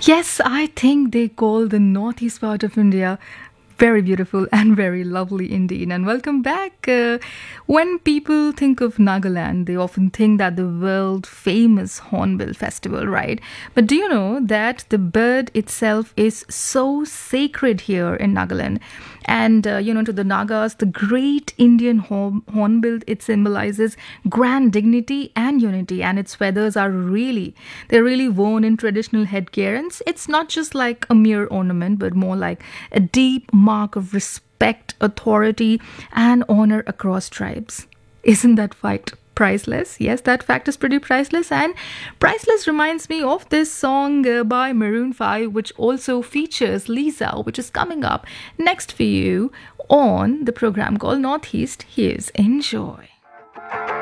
Yes, I think they call the northeast part of India very beautiful and very lovely indeed. And welcome back. When people think of Nagaland, they often think that the world famous Hornbill Festival, right? But do you know that the bird itself is so sacred here in Nagaland? And to the Nagas, the great Indian hornbill, it symbolizes grand dignity and unity, and its feathers are they're really worn in traditional headgear, and it's not just like a mere ornament, but more like a deep mark of respect, authority, and honor across tribes. Isn't that fact priceless? Yes, that fact is pretty priceless. And priceless reminds me of this song by Maroon 5, which also features Lisa, which is coming up next for you on the program called Northeast. Here's Enjoy.